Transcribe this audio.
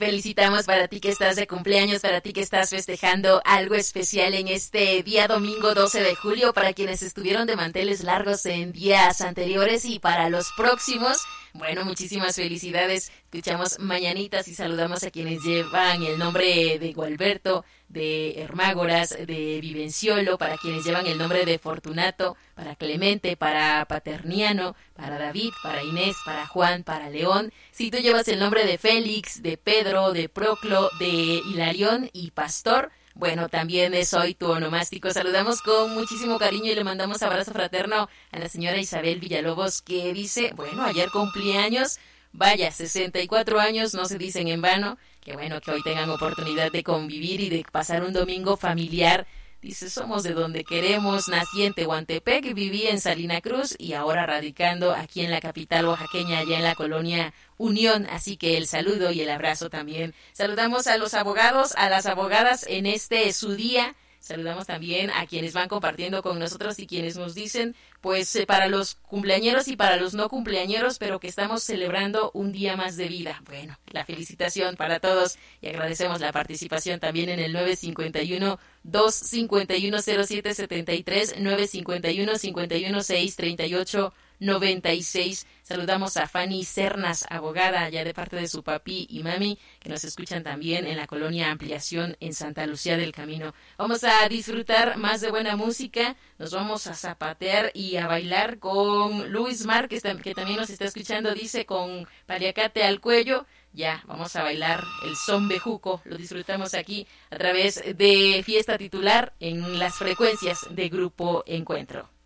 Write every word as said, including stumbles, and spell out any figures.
Felicitamos para ti que estás de cumpleaños, para ti que estás festejando algo especial en este día domingo doce de julio, para quienes estuvieron de manteles largos en días anteriores y para los próximos. Bueno, muchísimas felicidades. Escuchamos mañanitas y saludamos a quienes llevan el nombre de Gualberto, de Hermágoras, de Vivenciolo, para quienes llevan el nombre de Fortunato, para Clemente, para Paterniano, para David, para Inés, para Juan, para León. Si tú llevas el nombre de Félix, de Pedro, de Proclo, de Hilarión y Pastor, bueno, también es hoy tu onomástico. Saludamos con muchísimo cariño y le mandamos abrazo fraterno a la señora Isabel Villalobos, que dice, bueno, ayer cumplí años, vaya, sesenta y cuatro años no se dicen en vano. Qué bueno que hoy tengan oportunidad de convivir y de pasar un domingo familiar. Dice, somos de donde queremos, nací en Tehuantepec, viví en Salina Cruz y ahora radicando aquí en la capital oaxaqueña, allá en la colonia Unión. Así que el saludo y el abrazo también. Saludamos a los abogados, a las abogadas en este su día. Saludamos también a quienes van compartiendo con nosotros y quienes nos dicen, pues eh, para los cumpleañeros y para los no cumpleañeros, pero que estamos celebrando un día más de vida. Bueno, la felicitación para todos y agradecemos la participación también en el nueve cinco uno, dos cinco uno, cero siete siete tres, nueve cinco uno, cinco uno seis, tres ocho noventa y seis. Saludamos a Fanny Cernas, abogada, ya de parte de su papi y mami, que nos escuchan también en la colonia Ampliación en Santa Lucía del Camino. Vamos a disfrutar más de buena música, nos vamos a zapatear y a bailar con Luis Mar, que, está, que también nos está escuchando, dice, con paliacate al cuello. Ya, vamos a bailar el son bejuco, lo disfrutamos aquí a través de Fiesta Titular en las frecuencias de Grupo Encuentro.